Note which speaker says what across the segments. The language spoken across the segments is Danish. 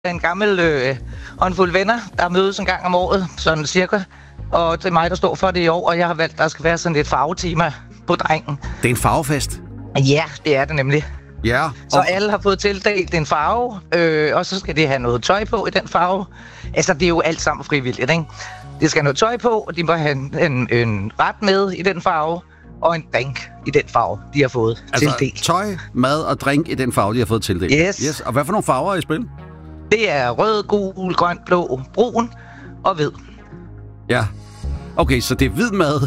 Speaker 1: en gammel håndfuld venner, der mødes en gang om året, sådan cirka. Og det er mig, der står for det i år, og jeg har valgt, at der skal være sådan et farvetema på drengen.
Speaker 2: Det er en farvefest?
Speaker 1: Ja, det er det nemlig.
Speaker 2: Ja.
Speaker 1: Så alle har fået tildelt en farve, og så skal de have noget tøj på i den farve. Altså, det er jo alt sammen frivilligt, ikke? De skal have noget tøj på, og de må have en ret med i den farve, og en drink i den farve, de har fået tildelt.
Speaker 2: Tøj, mad og drink i den farve, de har fået tildelt?
Speaker 1: Yes.
Speaker 2: Og hvad for nogle farver er i spil?
Speaker 1: Det er rød, gul, grøn, blå, brun og hvid.
Speaker 2: Ja. Okay, så det er hvid mad.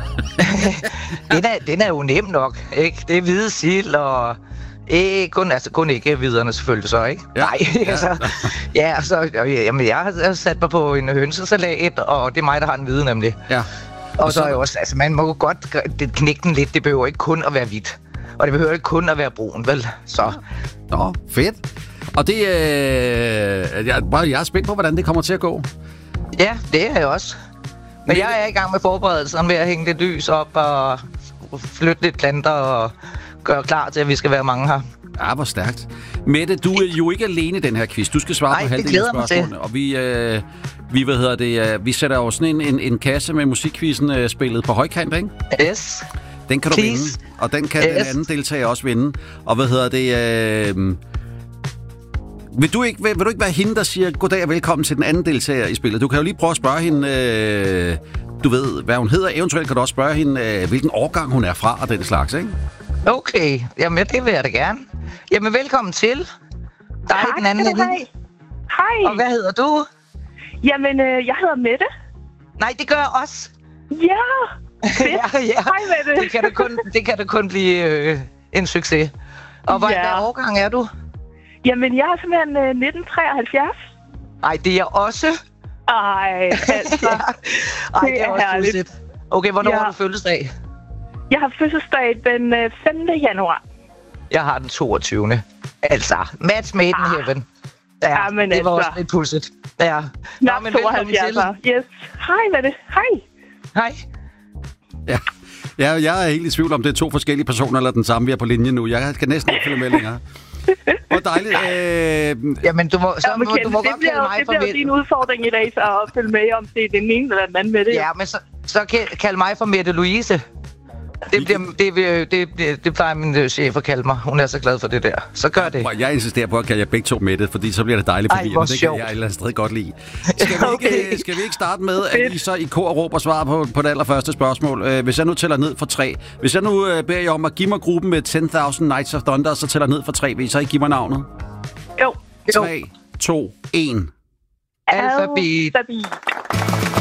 Speaker 1: den er jo nem nok, ikke? Det er hvide sild og kun ikke hviderne selvfølgelig så, ikke?
Speaker 2: Ja.
Speaker 1: Nej, altså, jamen, jeg har sat mig på en hønsesalat, og det er mig, der har den hvide nemlig.
Speaker 2: Ja.
Speaker 1: Og så er jo også, altså man må godt knække den lidt, det behøver ikke kun at være hvidt. Og det behøver ikke kun at være brun, vel? Så.
Speaker 2: Nå, fedt. Og det, jeg er spændt på, hvordan det kommer til at gå.
Speaker 1: Ja, det er jeg også. Men jeg er i gang med forberedelserne med at hænge lidt lys op og flytte lidt planter og gøre klar til, at vi skal være mange her.
Speaker 2: Ja, hvor stærkt. Mette, du er jo ikke alene i den her quiz. Du skal svare på halvdelen af spørgsmålene. Og vi sætter jo sådan en kasse med musikquizzen spillet på højkant, ikke?
Speaker 1: Yes.
Speaker 2: Den kan du vinde, og den kan den anden deltager også vinde. Og Vil du ikke være hende, der siger goddag og velkommen til den anden deltager i spillet? Du kan jo lige prøve at spørge hende, du ved, hvad hun hedder. Eventuelt kan du også spørge hende, hvilken årgang hun er fra og den slags, ikke?
Speaker 1: Okay, jamen det vil jeg da gerne. Jamen velkommen til. Der er den anden ende.
Speaker 3: Hej.
Speaker 1: Og hvad hedder du?
Speaker 3: Jamen, jeg hedder Mette.
Speaker 1: Nej, det gør jeg også.
Speaker 3: Ja.
Speaker 1: ja.
Speaker 3: Hej Mette.
Speaker 1: Det kan da kun blive en succes. Og hvad årgang er du?
Speaker 3: Jamen, jeg er simpelthen 1973.
Speaker 1: Ej, det er jeg også.
Speaker 3: Ej, altså.
Speaker 1: Det er også herligt. Okay, hvornår har du fødselsdag?
Speaker 3: Jeg har fødselsdag den 5. januar.
Speaker 1: Jeg har den 22. Altså, match made in heaven. Ja,
Speaker 3: men
Speaker 1: det var også lidt pudset. Ja.
Speaker 3: Nå, men velkommen til. Yes. Hej, Mette.
Speaker 1: Hej.
Speaker 2: Ja, jeg er helt i tvivl om, det er to forskellige personer eller den samme, vi er på linjen nu. Jeg kan næsten ikke følge med længere. Hvor dejligt.
Speaker 1: Jamen, du må godt kalde mig for Mette.
Speaker 3: Det bliver jo din udfordring i dag, så at følge med, om det er den ene eller den anden Mette.
Speaker 1: Ja, men så kald mig for Mette Louise. Det plejer min chef at kalde mig. Hun er så glad for det der. Så gør det.
Speaker 2: Jeg insisterer på at kalde jer begge to Mette, fordi så bliver det dejligt for mig. Det kan jeg et eller andet sted godt lide. Skal vi ikke starte med, at I så i kor råber svar på det allerførste spørgsmål? Hvis jeg nu tæller ned for 3. Hvis jeg nu beder jer om at give mig gruppen med 10.000 Nights of Thunder, så tæller ned for 3. Vil I så ikke give mig navnet?
Speaker 3: Jo.
Speaker 2: 3, 2, 1.
Speaker 1: Alphabet.